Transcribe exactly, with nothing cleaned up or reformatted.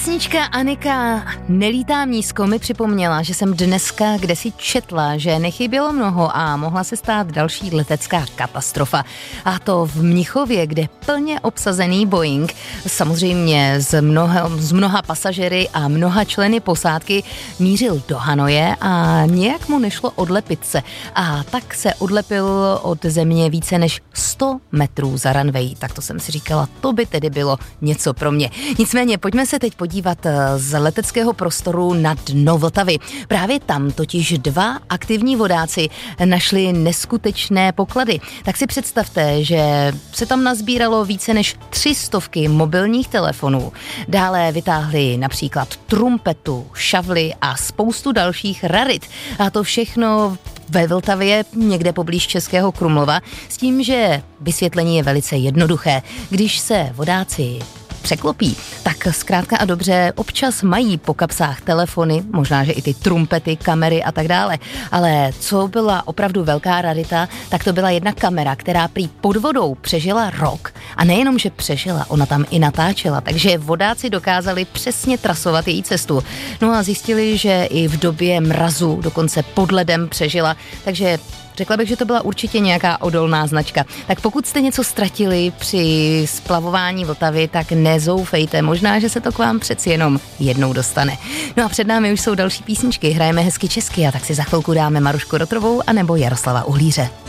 Písnička Anika Nelítám nízko mi připomněla, že jsem dneska kdesi četla, že nechybělo mnoho a mohla se stát další letecká katastrofa. A to v Mnichově, kde plně obsazený Boeing, samozřejmě z mnoha, z mnoha pasažery a mnoha členy posádky, mířil do Hanoje a nějak mu nešlo odlepit se. A tak se odlepil od země více než sto metrů za runway. Tak to jsem si říkala, to by tedy bylo něco pro mě. Nicméně, pojďme se teď podívat z leteckého prostoru na dno Vltavy. Právě tam totiž dva aktivní vodáci našli neskutečné poklady. Tak si představte, že se tam nazbíralo více než tři stovky mobilních telefonů. Dále vytáhli například trumpetu, šavly a spoustu dalších rarit. A to všechno ve Vltavě, někde poblíž Českého Krumlova, s tím, že vysvětlení je velice jednoduché. Když se vodáci překlopí, tak zkrátka a dobře občas mají po kapsách telefony, možná, že i ty trumpety, kamery a tak dále. Ale co byla opravdu velká rarita, tak to byla jedna kamera, která prý pod vodou přežila rok. A nejenom, že přežila, ona tam i natáčela, takže vodáci dokázali přesně trasovat její cestu. No a zjistili, že i v době mrazu, dokonce pod ledem přežila, takže řekla bych, že to byla určitě nějaká odolná značka. Tak pokud jste něco ztratili při splavování Vltavy, tak nezoufejte. Možná, že se to k vám přeci jenom jednou dostane. No a před námi už jsou další písničky. Hrajeme hezky česky a tak si za chvilku dáme Marušku Rotrovou anebo Jaroslava Uhlíře.